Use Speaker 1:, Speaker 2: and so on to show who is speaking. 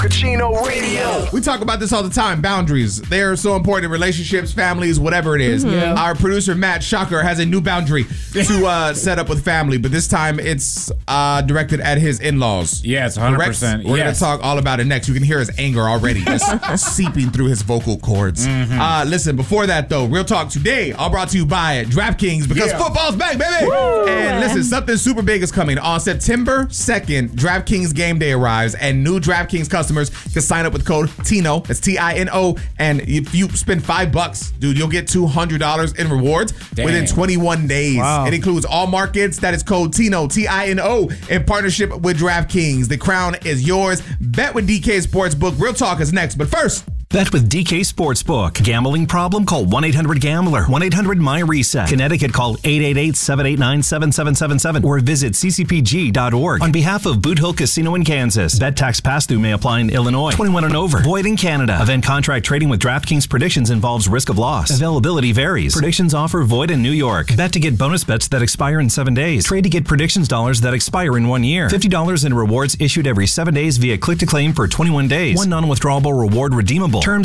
Speaker 1: Kachino Radio.
Speaker 2: We talk about this all the time. Boundaries. They are so important in relationships, families, whatever it is.
Speaker 3: Yeah.
Speaker 2: Our producer, Matt Shocker, has a new boundary to set up with family, but this time it's directed at his in-laws.
Speaker 3: Yes, 100%.
Speaker 2: Correct? We're going to talk all about it next. You can hear his anger already just seeping through his vocal cords. Listen, before that, though, Real Talk today, all brought to you by DraftKings, because football's back, baby!
Speaker 4: Woo!
Speaker 2: And listen, something super big is coming. On September 2nd, DraftKings Game Day arrives, and new DraftKings customers can sign up with code TINO, that's T-I-N-O, and if you spend $5, dude, you'll get $200 in rewards within 21 days.
Speaker 3: Wow.
Speaker 2: It includes all markets. That is code TINO, T-I-N-O, in partnership with DraftKings. The crown is yours. Bet with DK Sportsbook. Real Talk is next, but first...
Speaker 5: Bet with DK Sportsbook. Gambling problem? Call 1-800-GAMBLER. 1-800-MY-RESET. Connecticut, call 888-789-7777 or visit ccpg.org. On behalf of Boot Hill Casino in Kansas, bet tax pass-through may apply in Illinois. 21 and over. Void in Canada. Event contract trading with DraftKings Predictions involves risk of loss. Availability varies. Predictions offer void in New York. Bet to get bonus bets that expire in 7 days. Trade to get predictions dollars that expire in 1 year. $50 in rewards issued every 7 days via click to claim for 21 days. One non-withdrawable reward redeemable.